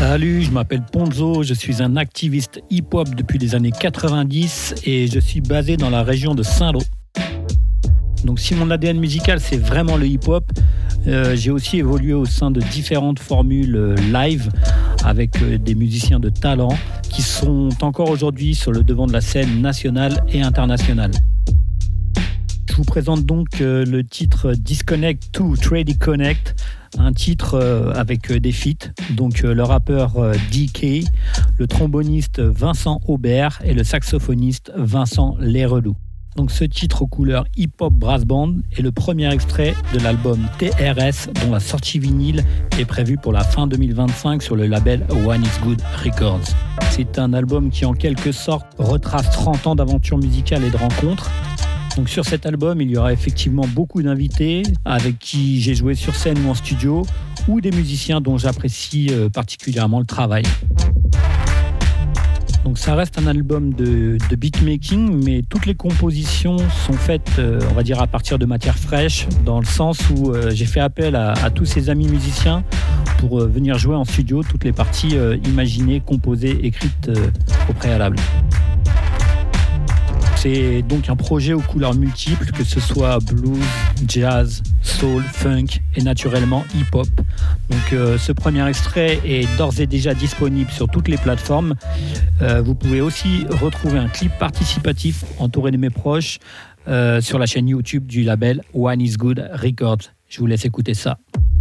Salut, je m'appelle Ponzo, je suis un activiste hip-hop depuis les années 90 et je suis basé dans la région de Saint-Lô. Donc si mon ADN musical c'est vraiment le hip-hop, j'ai aussi évolué au sein de différentes formules live avec des musiciens de talent qui sont encore aujourd'hui sur le devant de la scène nationale et internationale. Je vous présente donc le titre Disconnect to Trady Connect, un titre avec des feats, donc le rappeur DK, le tromboniste Vincent Aubert et le saxophoniste Vincent Lerelou. Donc ce titre aux couleurs hip-hop brass band est le premier extrait de l'album TRS dont la sortie vinyle est prévue pour la fin 2025 sur le label One Is Good Records. C'est un album qui en quelque sorte retrace 30 ans d'aventure musicale et de rencontres. Donc sur cet album, il y aura effectivement beaucoup d'invités avec qui j'ai joué sur scène ou en studio ou des musiciens dont j'apprécie particulièrement le travail. Donc ça reste un album de beatmaking, mais toutes les compositions sont faites, on va dire, à partir de matières fraîches, dans le sens où j'ai fait appel à tous ces amis musiciens pour venir jouer en studio toutes les parties imaginées, composées, écrites au préalable. C'est donc un projet aux couleurs multiples, que ce soit blues, jazz, soul, funk et naturellement hip-hop. Donc ce premier extrait est d'ores et déjà disponible sur toutes les plateformes. Vous pouvez aussi retrouver un clip participatif entouré de mes proches sur la chaîne YouTube du label One Is Good Records. Je vous laisse écouter ça.